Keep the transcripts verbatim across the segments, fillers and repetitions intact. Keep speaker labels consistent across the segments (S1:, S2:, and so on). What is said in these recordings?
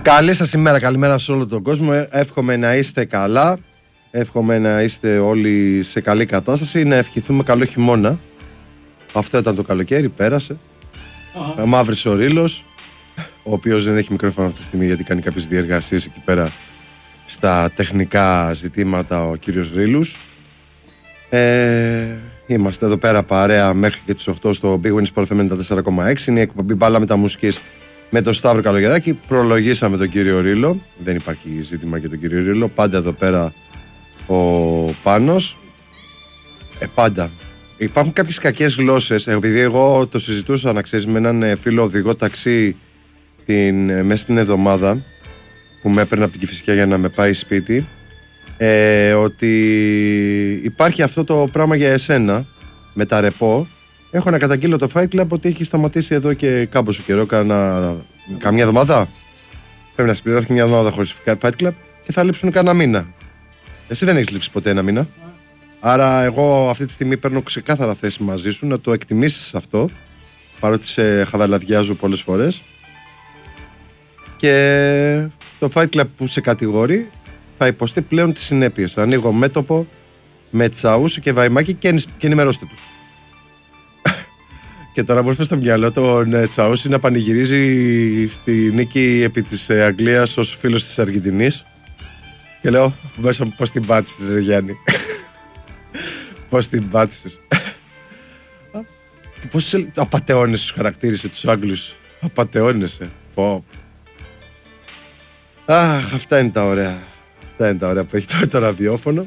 S1: Καλή σας ημέρα, καλημέρα σε όλο τον κόσμο. Εύχομαι να είστε καλά. Εύχομαι να είστε όλοι σε καλή κατάσταση. Να ευχηθούμε καλό χειμώνα. Αυτό ήταν το καλοκαίρι, πέρασε. Uh-huh. Μαύρησε ο Ρήλος, ο οποίος δεν έχει μικρόφωνο αυτή τη στιγμή γιατί κάνει κάποιες διεργασίες εκεί πέρα στα τεχνικά ζητήματα ο κύριος Ρήλους. Ε, είμαστε εδώ πέρα παρέα μέχρι και τις οκτώ στο Big Win Sport ενενήντα τέσσερα κόμμα έξι. Είναι η εκπομπή Μπάλα Μεταμουσικής με τον Σταύρο Καλογεράκη. Προλογίσαμε τον κύριο Ρήλο. Δεν υπάρχει ζήτημα για τον κύριο Ρήλο. Πάντα εδώ πέρα ο Πάνος. Ε, πάντα. Υπάρχουν κάποιες κακές γλώσσες. Επειδή εγώ το συζητούσα, να ξέρεις, με έναν φίλο οδηγό ταξί την, μέσα στην εβδομάδα που με έπαιρνε από την Κηφισιά για να με πάει σπίτι, ε, ότι υπάρχει αυτό το πράγμα για εσένα με τα ρεπό. Έχω να καταγγείλω το Fight Club ότι έχει σταματήσει εδώ και κάμποσο καιρό, κάνα, καμιά εβδομάδα. Πρέπει να συμπληρώθηκε μια εβδομάδα χωρίς Fight Club και θα λείψουν κανένα μήνα. Εσύ δεν έχεις λείψει ποτέ ένα μήνα. Άρα εγώ αυτή τη στιγμή παίρνω ξεκάθαρα θέση μαζί σου να το εκτιμήσεις αυτό, παρότι σε χαβαλαδιάζω πολλές φορές. Και το Fight Club που σε κατηγορεί θα υποστεί πλέον τις συνέπειες. Ανοίγω μέτωπο με Τσαούσου και Βαϊμάκη και, και ενημερώστε τους. Και τώρα μου έρθει στο μυαλό τον Τσαούσου να πανηγυρίζει στη νίκη επί της Αγγλίας ως φίλος της Αργεντινής. Και λέω μέσα μου πώς την πάτησες ρε Γιάννη. Πώς την πάτησες. Και πώς απατεώνες τους χαρακτήρισε τους Άγγλους. Απατεώνεσαι. Πω. Αχ, αυτά είναι τα ωραία. Αυτά είναι τα ωραία που έχει τώρα το ραδιόφωνο.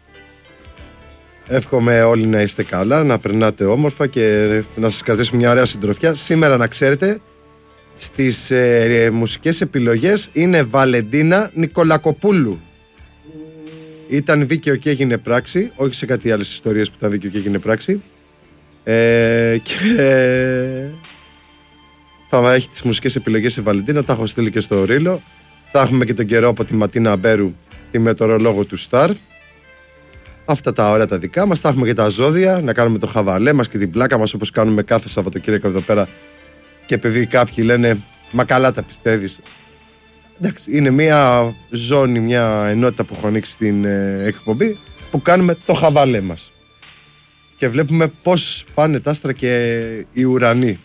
S1: Εύχομαι όλοι να είστε καλά, να περνάτε όμορφα και να σας κρατήσουμε μια ωραία συντροφιά. Σήμερα, να ξέρετε, στις ε, μουσικές επιλογές είναι Βαλεντίνα Νικολακοπούλου. Ήταν δίκαιο και έγινε πράξη, όχι σε κάτι άλλες ιστορίες που ήταν δίκαιο και έγινε πράξη. Ε, και ε, θα έχει τις μουσικές επιλογές σε Βαλεντίνα, τα έχω στείλει και στο Ρήλο. Θα έχουμε και τον καιρό από τη Ματίνα Αμπέρου, τη μετεωρολόγο του Σταρ. Αυτά τα ωραία τα δικά μας. Θα έχουμε και τα ζώδια, να κάνουμε το χαβαλέ μας και την πλάκα μας όπως κάνουμε κάθε Σαββατοκύριακο εδώ πέρα. Και επειδή κάποιοι λένε, μα καλά τα πιστεύεις. Εντάξει, είναι μια ζώνη, μια ενότητα που έχω ανοίξει στην ε, εκπομπή που κάνουμε το χαβαλέ μας. Και βλέπουμε πώς πάνε τα άστρα και οι ουρανοί.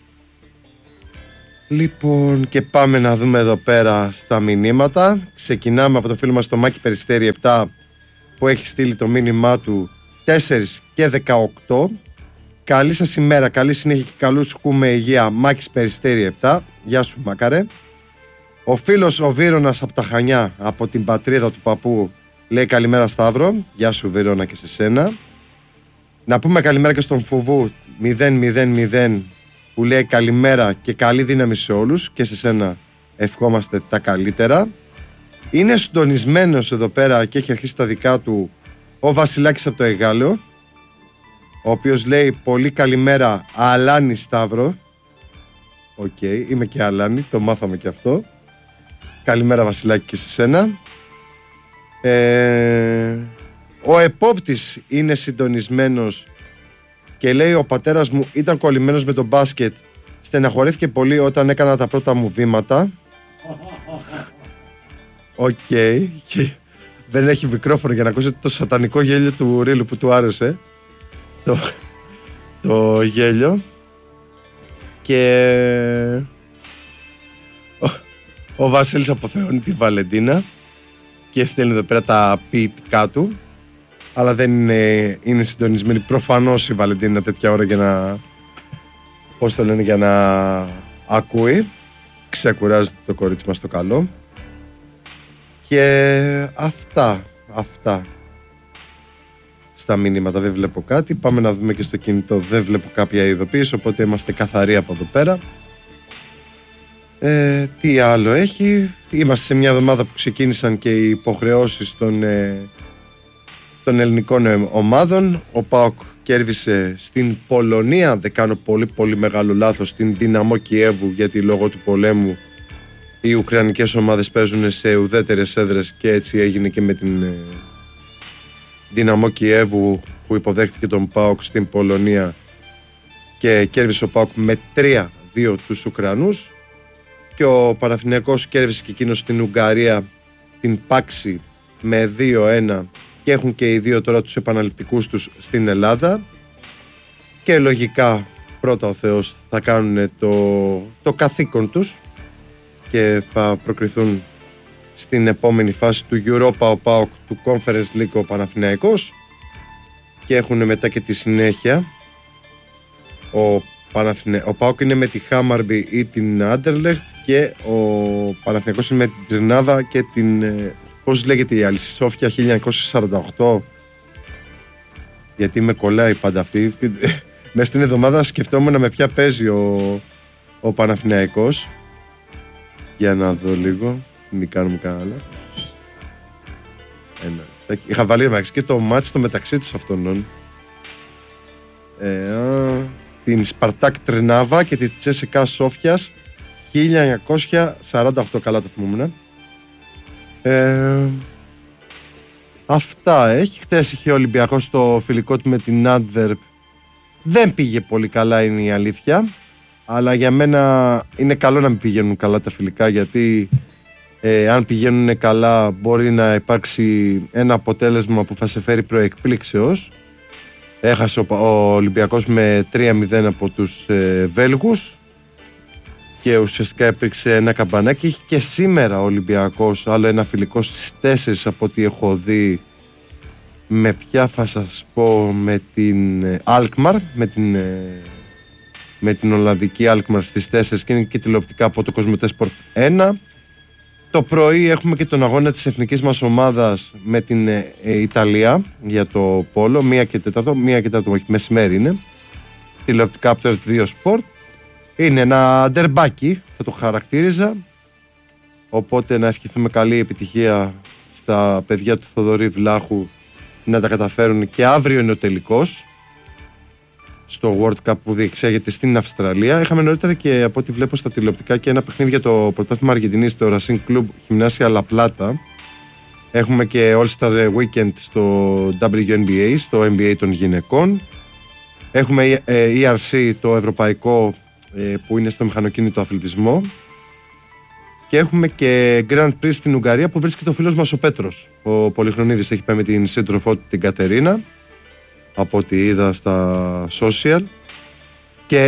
S1: Λοιπόν, και πάμε να δούμε εδώ πέρα στα μηνύματα. Ξεκινάμε από το φίλο μας το Μάκη Περιστέρη επτά που έχει στείλει το μήνυμά του τέσσερα και δεκαοκτώ. Καλή σας ημέρα, καλή συνέχεια και καλούς κούμε υγεία. Μάκης Περιστέρη επτά. Γεια σου Μάκαρε. Ο φίλος ο Βύρονας από τα Χανιά, από την πατρίδα του παππού, λέει καλημέρα Σταύρο. Γεια σου Βύρονα και σε σένα. Να πούμε καλημέρα και στον Φουβού μηδέν μηδέν μηδέν που λέει καλημέρα και καλή δύναμη σε όλους. Και σε σένα ευχόμαστε τα καλύτερα. Είναι συντονισμένος εδώ πέρα και έχει αρχίσει τα δικά του ο Βασιλάκης από το Εγάλεο, ο οποίος λέει πολύ καλημέρα Αλάνη Σταύρο. Οκ, okay, είμαι και Αλάνη, το μάθαμε και αυτό. Καλημέρα Βασιλάκη και σε σένα. ε, Ο επόπτης είναι συντονισμένος και λέει ο πατέρας μου ήταν κολλημένος με το μπάσκετ, στεναχωρέθηκε πολύ όταν έκανα τα πρώτα μου βήματα. Οκ, okay. Δεν έχει μικρόφωνο για να ακούσετε το σατανικό γέλιο του Ρήλου που του άρεσε. Το, το γέλιο. Και ο, ο Βασίλης αποθεώνει τη Βαλεντίνα και στέλνει εδώ πέρα τα ποιητικά του. Αλλά δεν είναι, είναι συντονισμένη προφανώς η Βαλεντίνα τέτοια ώρα για να, πώς το λένε, για να ακούει. Ξεκουράζεται το κορίτσι μας το καλό. Και αυτά, αυτά στα μηνύματα, δεν βλέπω κάτι. Πάμε να δούμε και στο κινητό, δεν βλέπω κάποια ειδοποίηση, οπότε είμαστε καθαροί από εδώ πέρα. ε, Τι άλλο έχει? Είμαστε σε μια εβδομάδα που ξεκίνησαν και οι υποχρεώσεις των, ε, των ελληνικών ομάδων. Ο ΠΑΟΚ κέρδισε στην Πολωνία, δεν κάνω πολύ πολύ μεγάλο λάθος, την Δυναμό Κιέβου, γιατί λόγω του πολέμου οι ουκρανικές ομάδες παίζουν σε ουδέτερες έδρες και έτσι έγινε και με την ε, Δυναμό Κιέβου που υποδέχθηκε τον ΠΑΟΚ στην Πολωνία και κέρδισε ο ΠΑΟΚ με τρία δύο τους Ουκρανούς. και ο Παναθηναϊκός κέρδισε και εκείνος στην Ουγγαρία την Πάξη με δύο ένα και έχουν και οι δύο τώρα τους επαναληπτικούς τους στην Ελλάδα και λογικά πρώτα ο Θεός θα κάνουν το, το καθήκον τους και θα προκριθούν στην επόμενη φάση του Europa ο ΠΑΟΚ, του Conference League ο Παναθηναϊκός και έχουν μετά και τη συνέχεια. Ο, Παναθηναι... ο ΠΑΟΚ είναι με τη Χάμαρμπι ή την Άντερλεχτ και ο Παναθηναϊκός είναι με την Τρινάδα και την, πώς λέγεται η άλλη, Σόφια χίλια εννιακόσια σαράντα οκτώ, γιατί με κολλάει πάντα αυτή. Μέσα στην εβδομάδα σκεφτόμουν με ποια παίζει ο, ο Παναθηναϊκός. Για να δω λίγο, μην κάνουμε κανένα λάθος. Ένα. Είχα βάλει εμάς και το μάτς το μεταξύ τους αυτών. Ε, α, την Σπαρτάκ Τρινάβα και τη Τσέσεκα Σόφιας χίλια εννιακόσια σαράντα οκτώ, καλά το θυμούμουν. Ε, αυτά έχει. Χτες είχε ο Ολυμπιακός το φιλικό του με την Adverb. Δεν πήγε πολύ καλά, είναι η αλήθεια. Αλλά για μένα είναι καλό να μην πηγαίνουν καλά τα φιλικά, γιατί ε, αν πηγαίνουν καλά μπορεί να υπάρξει ένα αποτέλεσμα που θα σε φέρει προεκπλήξεως. Έχασε ο, ο Ολυμπιακός με τρία μηδέν από τους ε, Βέλγους και ουσιαστικά έπαιξε ένα καμπανάκι. Και σήμερα ο Ολυμπιακός άλλο ένα φιλικό στις τέσσερις από ό,τι έχω δει. Με ποια θα σας πω, με την Alkmaar, με την, με την Ολλανδική Alkmaar στις τέσσερις και είναι και τηλεοπτικά από το Κοσμοτέ Sport ένα. Το πρωί έχουμε και τον αγώνα της εθνικής μας ομάδας με την ε, Ιταλία για το πόλο, μία και τέταρτο, μία και τέταρτο, όχι, μεσημέρι είναι. Τηλεοπτικά από το ερ τι δύο Sport. Είναι ένα ντερμπάκι, θα το χαρακτήριζα. Οπότε να ευχηθούμε καλή επιτυχία στα παιδιά του Θοδωρή Βλάχου να τα καταφέρουν, και αύριο είναι ο τελικός στο World Cup που διεξάγεται στην Αυστραλία. Είχαμε νωρίτερα και από ό,τι βλέπω στα τηλεοπτικά και ένα παιχνίδι για το πρωτάθλημα Αργεντινής, το Racing Club Gimnasia La Plata. Έχουμε και All Star Weekend στο ντάμπλιου εν μπι έι, στο εν μπι έι των γυναικών. Έχουμε ι αρ σι, το ευρωπαϊκό, που είναι στο μηχανοκίνητο αθλητισμό. Και έχουμε και Grand Prix στην Ουγγαρία που βρίσκεται ο φίλος μας ο Πέτρος. Ο Πολυχρονίδης έχει πάει με την σύντροφό του την Κατερίνα, από ό,τι είδα στα social. Και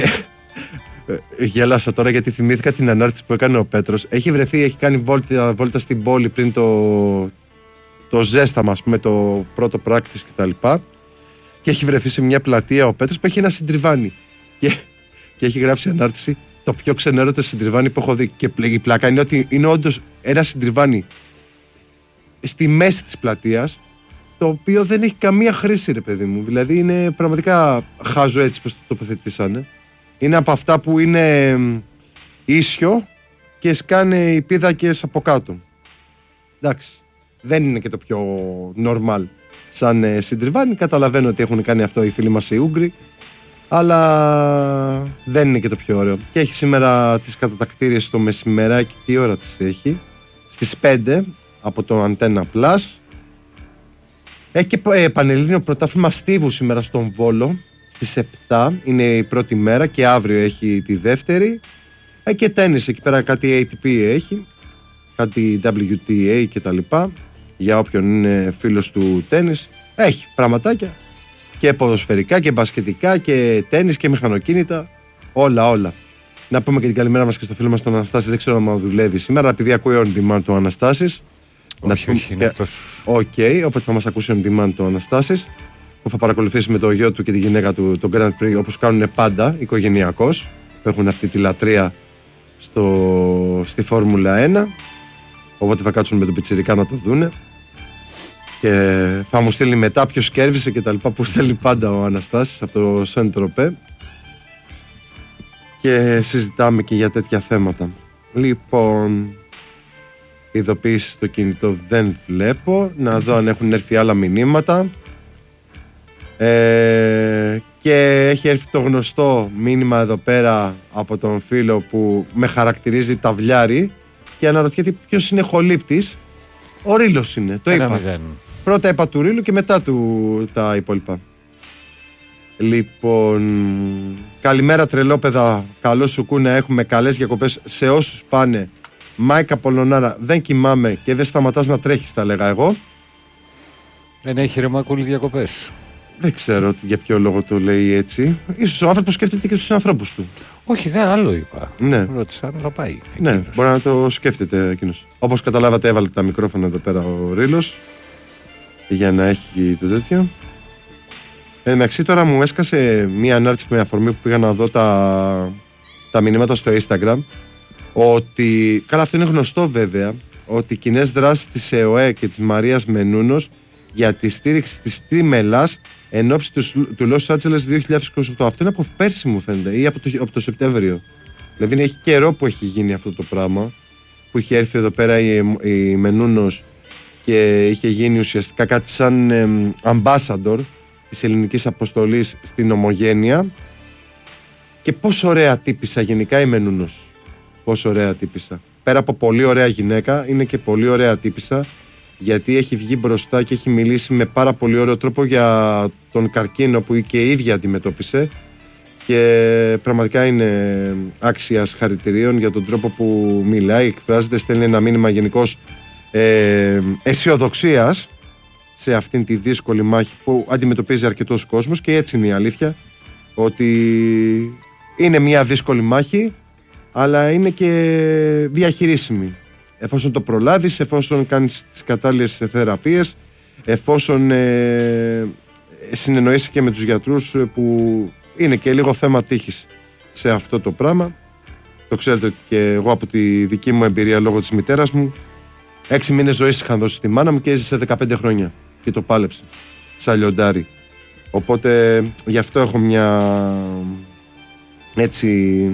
S1: γέλασα τώρα γιατί θυμήθηκα την ανάρτηση που έκανε ο Πέτρος. Έχει βρεθεί, έχει κάνει βόλτα, βόλτα στην πόλη πριν το, το ζέσταμα, ας πούμε, το πρώτο practice κτλ. Και, και έχει βρεθεί σε μια πλατεία ο Πέτρος που έχει ένα συντριβάνι. Και, και έχει γράψει ανάρτηση: το πιο ξενέρωτο συντριβάνι που έχω δει. Και η πλάκα είναι ότι είναι όντως ένα συντριβάνι στη μέση της πλατείας, το οποίο δεν έχει καμία χρήση, ρε παιδί μου. Δηλαδή είναι πραγματικά χάζο έτσι πως το τοποθετήσανε. Είναι από αυτά που είναι ίσιο και σκάνε οι πίδακες από κάτω. Εντάξει, δεν είναι και το πιο normal σαν ε, συντριβάνι. Καταλαβαίνω ότι έχουν κάνει αυτό οι φίλοι μας οι Ούγγροι, αλλά δεν είναι και το πιο ωραίο. Και έχει σήμερα τις κατατακτήριες το μεσημεράκι. Τι ώρα τις έχει? Στις πέντε από το Antenna Plus. Έχει και ε, πανελλήνιο πρωτάθλημα στίβου σήμερα στον Βόλο στις επτά. Είναι η πρώτη μέρα και αύριο έχει τη δεύτερη. Έχει και τένις εκεί πέρα, κάτι έι τι πι έχει, κάτι ντάμπλιου τι έι και τα λοιπά, για όποιον είναι φίλος του τένις. Έχει πραγματάκια και ποδοσφαιρικά και μπασκετικά και τένις και μηχανοκίνητα, όλα όλα. Να πούμε και την καλημέρα μας και στο φίλο μας τον Αναστάση. Δεν ξέρω αν δουλεύει σήμερα, επειδή ακούει on demand το Αναστάσης.
S2: Όχι, όχι, είναι αυτός.
S1: Οκ, okay, οπότε θα μας ακούσει on demand το Αναστάσης, που θα παρακολουθήσει με το γιο του και τη γυναίκα του το Grand Prix, όπως κάνουν πάντα οικογενειακώς, που έχουν αυτή τη λατρεία στο, στη Φόρμουλα ένα. Οπότε θα κάτσουν με τον πιτσιρικά να το δούνε και θα μου στείλει μετά ποιος κέρδισε και τα λοιπά, που στέλνει πάντα ο Αναστάσης από το Σεντροπέ, και συζητάμε και για τέτοια θέματα. Λοιπόν, ειδοποιήσεις στο κινητό δεν βλέπω. Να δω αν έχουν έρθει άλλα μηνύματα. Ε, και έχει έρθει το γνωστό μήνυμα εδώ πέρα από τον φίλο που με χαρακτηρίζει ταυλιάρη και αναρωτιέται ποιος είναι χολύπτης. Ο Ρήλος είναι, το είπα. Πρώτα είπα του Ρήλου και μετά του τα υπόλοιπα. Λοιπόν, Καλημέρα τρελόπεδα, καλό σου κού να έχουμε καλές διακοπές σε όσους πάνε. Μάικα Πολωνάρα, δεν κοιμάμαι και δεν σταματάς να τρέχεις, τα λέγα εγώ.
S2: Δεν έχει ρε Μακούλη διακοπές.
S1: Δεν ξέρω για ποιο λόγο το λέει έτσι. Ίσως ο άνθρωπος σκέφτεται και τους ανθρώπους του.
S2: Όχι, δεν άλλο είπα.
S1: Ναι.
S2: Ρώτησα αν θα πάει. Εκείνος.
S1: Ναι, μπορεί να το σκέφτεται εκείνος. Όπως καταλάβατε, έβαλε τα μικρόφωνα εδώ πέρα ο Ρήλος για να έχει το τέτοιο. Εντάξει, τώρα μου έσκασε μία ανάρτηση με αφορμή που πήγα να δω τα, τα μηνύματα στο Instagram. Ότι, καλά, αυτό είναι γνωστό βέβαια, ότι οι κοινές δράσεις της ΕΟΕ και της Μαρίας Μενούνος για τη στήριξη της Τρίμελας εν ώψη του, του Los Angeles δύο χιλιάδες είκοσι οκτώ. Αυτό είναι από πέρσι, μου φαίνεται, ή από το, από το Σεπτέμβριο. Δηλαδή έχει καιρό που έχει γίνει αυτό το πράγμα, που είχε έρθει εδώ πέρα η, η Μενούνος και είχε γίνει ουσιαστικά κάτι σαν ε, ambassador της ελληνικής αποστολής στην Ομογένεια. Και πόσο ωραία τύπησα γενικά η Μενούνος. Πόσο ωραία τύπησα. Πέρα από πολύ ωραία γυναίκα, είναι και πολύ ωραία τύπησα, γιατί έχει βγει μπροστά και έχει μιλήσει με πάρα πολύ ωραίο τρόπο για τον καρκίνο που και η ίδια αντιμετώπισε, και πραγματικά είναι άξια χαρητηρίων για τον τρόπο που μιλάει, εκφράζεται, στέλνει ένα μήνυμα γενικώς ε, αισιοδοξίας σε αυτήν τη δύσκολη μάχη που αντιμετωπίζει αρκετός κόσμος. Και έτσι είναι η αλήθεια, ότι είναι μια δύσκολη μάχη, αλλά είναι και διαχειρίσιμη εφόσον το προλάβεις, εφόσον κάνεις τις κατάλληλες θεραπείες, εφόσον ε, συνεννοείσαι και με τους γιατρούς, που είναι και λίγο θέμα τύχης σε αυτό το πράγμα. Το ξέρετε και εγώ από τη δική μου εμπειρία λόγω της μητέρας μου. Έξι μήνες ζωής είχαν δώσει στη μάνα μου και έζησε δεκαπέντε χρόνια και το πάλεψε σαν λιοντάρι. Οπότε γι' αυτό έχω μια έτσι,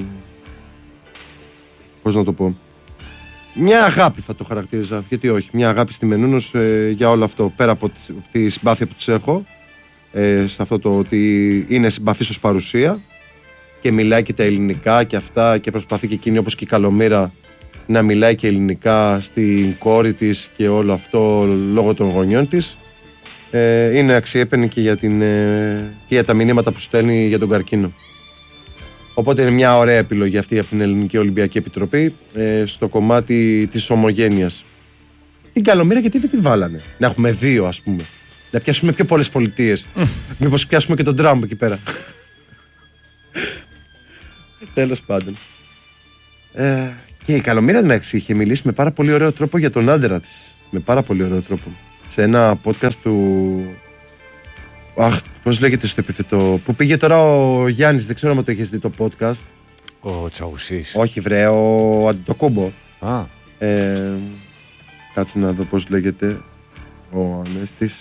S1: πώς να το πω, μια αγάπη θα το χαρακτήριζα, γιατί όχι, μια αγάπη στη Μενούνος ε, για όλο αυτό, πέρα από τη, τη συμπάθεια που της έχω, ε, σε αυτό το ότι είναι συμπαθής ως παρουσία και μιλάει και τα ελληνικά και αυτά, και προσπαθεί και εκείνη, όπως και η Καλομήρα, να μιλάει και ελληνικά στην κόρη της και όλο αυτό λόγω των γονιών της. Ε, είναι αξιέπαινη και για, την, ε, και για τα μηνύματα που στέλνει για τον καρκίνο. Οπότε είναι μια ωραία επιλογή αυτή από την Ελληνική Ολυμπιακή Επιτροπή ε, στο κομμάτι της ομογένειας. Την Καλομήρα γιατί δεν τη βάλανε? Να έχουμε δύο, ας πούμε. Να πιάσουμε πιο πολλές πολιτείες. Μήπως πιάσουμε και τον Τραμπ εκεί πέρα. Τέλος πάντων. Ε, και η Καλομήρα, εντάξει, είχε μιλήσει με πάρα πολύ ωραίο τρόπο για τον άντρα της. Με πάρα πολύ ωραίο τρόπο. Σε ένα podcast του... Αχ, πώς λέγεται στο επιθετό, που πήγε τώρα ο Γιάννης, δεν ξέρω αν το έχεις δει το podcast.
S2: Ο Τσαουσής.
S1: Όχι βρε, ο Αντιτοκούμπο.
S2: Α.
S1: Ε, κάτσε να δω πώς λέγεται. Ο Ανέστης.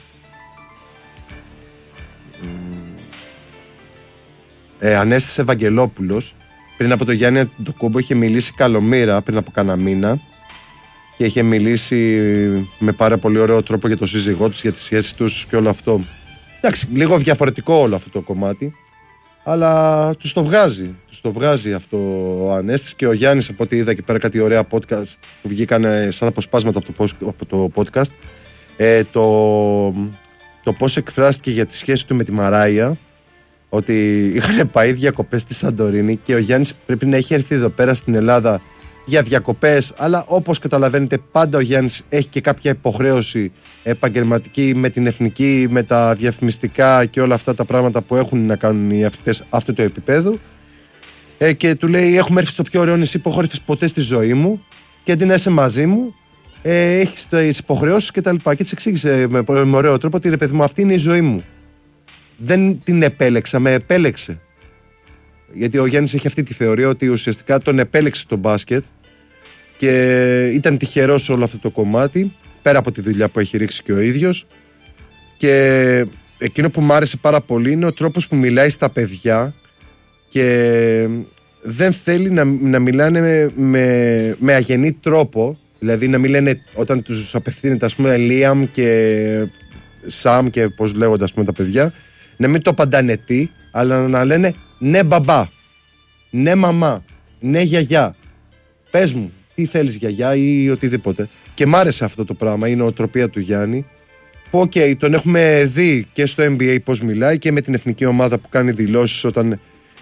S1: Ε, Ανέστης Ευαγγελόπουλος. Πριν από το Γιάννη Αντιτοκούμπο είχε μιλήσει Καλομήρα πριν από κάνα μήνα. Και είχε μιλήσει με πάρα πολύ ωραίο τρόπο για το σύζυγό τους, για τις σχέσεις τους και όλο αυτό. Εντάξει, λίγο διαφορετικό όλο αυτό το κομμάτι, αλλά τους το βγάζει. Τους το βγάζει αυτό ο Ανέστης και ο Γιάννης, από ό,τι είδα και πέρα κάτι ωραία podcast που βγήκαν σαν αποσπάσματα από το, από το podcast. Ε, το, το πώς εκφράστηκε για τη σχέση του με τη Μαράια, ότι είχαν πάει διακοπές στη Σαντορίνη και ο Γιάννης πρέπει να έχει έρθει εδώ πέρα στην Ελλάδα για διακοπές, αλλά όπως καταλαβαίνετε πάντα ο Γιάννης έχει και κάποια υποχρέωση επαγγελματική με την εθνική, με τα διαφημιστικά και όλα αυτά τα πράγματα που έχουν να κάνουν οι αθλητές αυτού του επίπεδου, ε, και του λέει έχουμε έρθει στο πιο ωραίο νησί που έχω έρθει ποτέ στη ζωή μου και αντί να είσαι μαζί μου ε, έχεις τις υποχρεώσεις και τα λοιπά, και της εξήγησε με, με ωραίο τρόπο ότι ρε παιδί μου, αυτή είναι η ζωή μου, δεν την επέλεξα, με επέλεξε. Γιατί ο Γιάννης έχει αυτή τη θεωρία ότι ουσιαστικά τον επέλεξε το μπάσκετ και ήταν τυχερός σε όλο αυτό το κομμάτι, πέρα από τη δουλειά που έχει ρίξει και ο ίδιος. Και εκείνο που μου άρεσε πάρα πολύ είναι ο τρόπος που μιλάει στα παιδιά και δεν θέλει να, να μιλάνε με, με, με αγενή τρόπο. Δηλαδή να μην λένε όταν τους απευθύνεται, ας πούμε, Λίαμ και Σαμ και πώς λέγονται, ας πούμε, τα παιδιά, να μην το απαντάνε τι, αλλά να λένε ναι μπαμπά, ναι μαμά, ναι γιαγιά, πες μου τι θέλεις γιαγιά ή οτιδήποτε. Και μ' άρεσε αυτό το πράγμα, η νοοτροπία του Γιάννη. Οκ, okay, τον έχουμε δει και στο N B A πώς μιλάει και με την εθνική ομάδα που κάνει δηλώσεις όταν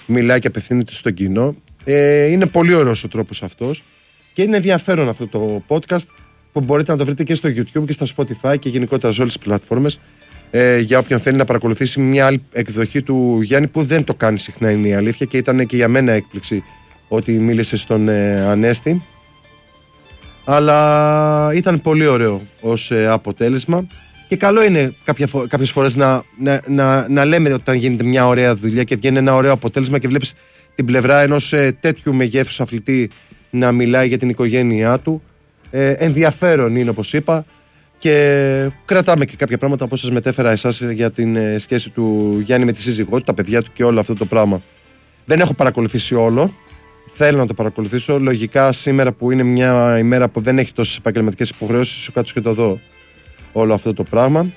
S1: μιλάει και απευθύνεται στο κοινό. Ε, είναι πολύ ωραίος ο τρόπος αυτός και είναι ενδιαφέρον αυτό το podcast που μπορείτε να το βρείτε και στο YouTube και στα Spotify και γενικότερα σε όλες τις πλατφόρμες. Ε, για όποιον θέλει να παρακολουθήσει μια άλλη εκδοχή του Γιάννη που δεν το κάνει συχνά, είναι η αλήθεια, και ήταν και για μένα έκπληξη ότι μίλησε στον ε, Ανέστη, αλλά ήταν πολύ ωραίο ως ε, αποτέλεσμα και καλό είναι κάποια φο- κάποιες φορές να, να, να, να λέμε όταν γίνεται μια ωραία δουλειά και βγαίνει ένα ωραίο αποτέλεσμα και βλέπεις την πλευρά ενός ε, τέτοιου μεγέθους αθλητή να μιλάει για την οικογένειά του. ε, ενδιαφέρον είναι, όπως είπα, και κρατάμε και κάποια πράγματα, όπως σας μετέφερα εσάς, για την ε, σχέση του Γιάννη με τη σύζυγό του, τα παιδιά του και όλο αυτό το πράγμα. Δεν έχω παρακολουθήσει όλο. Θέλω να το παρακολουθήσω. Λογικά σήμερα που είναι μια ημέρα που δεν έχει τόσες επαγγελματικές υποχρεώσεις, σου κάτσω και το δω όλο αυτό το πράγμα.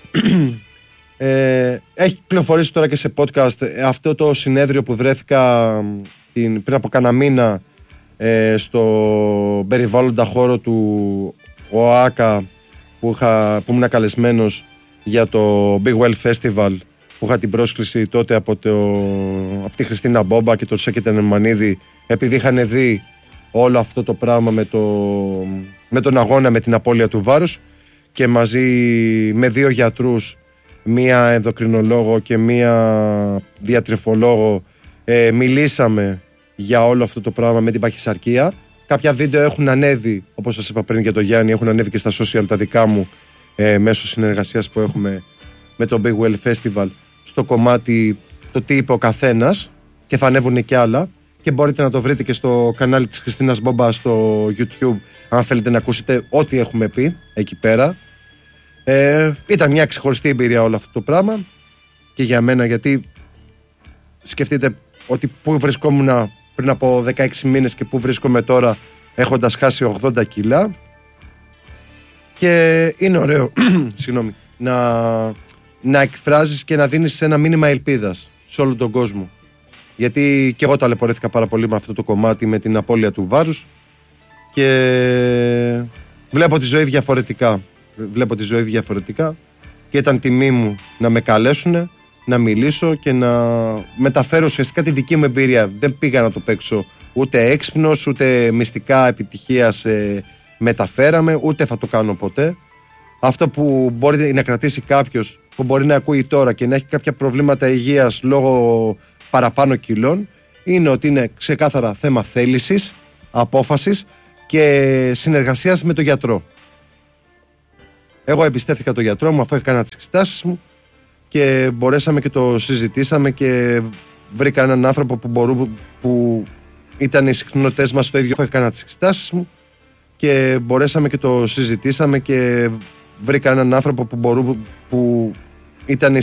S1: ε, έχει κυκλοφορήσει τώρα και σε podcast αυτό το συνέδριο που βρέθηκα την, πριν από κάνα μήνα ε, στο περιβάλλοντα χώρο του ΟΑΚΑ που, είχα, που ήμουν καλεσμένος για το Big Well Festival, που είχα την πρόσκληση τότε από, το, από τη Χριστίνα Μπόμπα και τον Σέκη Μανίδη, επειδή είχαν δει όλο αυτό το πράγμα με, το, με τον αγώνα με την απώλεια του βάρους, και μαζί με δύο γιατρούς, μία ενδοκρινολόγο και μία διατρεφολόγο, ε, μιλήσαμε για όλο αυτό το πράγμα με την παχυσαρκία. Κάποια βίντεο έχουν ανέβει, όπως σας είπα πριν για το Γιάννη, έχουν ανέβει και στα social τα δικά μου, ε, μέσω συνεργασίας που έχουμε με το Big Well Festival, στο κομμάτι το τι είπε ο καθένας, και θα ανέβουν και άλλα, και μπορείτε να το βρείτε και στο κανάλι της Χριστίνας Μπόμπα στο YouTube αν θέλετε να ακούσετε ό,τι έχουμε πει εκεί πέρα. Ε, ήταν μια ξεχωριστή εμπειρία όλο αυτό το πράγμα και για μένα, γιατί σκεφτείτε ότι που βρισκόμουν πριν από δεκαέξι μήνες και που βρίσκομαι τώρα έχοντας χάσει ογδόντα κιλά, και είναι ωραίο συγγνώμη, να, να εκφράζεις και να δίνεις ένα μήνυμα ελπίδας σε όλο τον κόσμο, γιατί και εγώ ταλαιπωρήθηκα πάρα πολύ με αυτό το κομμάτι, με την απώλεια του βάρους, και βλέπω τη ζωή διαφορετικά βλέπω τη ζωή διαφορετικά και ήταν τιμή μου να με καλέσουν να μιλήσω και να μεταφέρω ουσιαστικά τη δική μου εμπειρία. Δεν πήγα να το παίξω ούτε έξυπνος, ούτε μυστικά επιτυχίας ε, μεταφέραμε, ούτε θα το κάνω ποτέ. Αυτό που μπορεί να κρατήσει κάποιος που μπορεί να ακούει τώρα και να έχει κάποια προβλήματα υγείας λόγω παραπάνω κιλών, είναι ότι είναι ξεκάθαρα θέμα θέλησης, απόφασης και συνεργασίας με τον γιατρό. Εγώ εμπιστεύτηκα τον γιατρό μου αφού έκανα τις εξετάσεις μου και μπορέσαμε και το συζητήσαμε και βρήκα έναν άνθρωπο που, μπορού, που ήταν οι συχνότητες μας στο ίδιο. Έκανα τις εξετάσεις μου και μπορέσαμε και το συζητήσαμε και βρήκα έναν άνθρωπο που, μπορού, που ήταν οι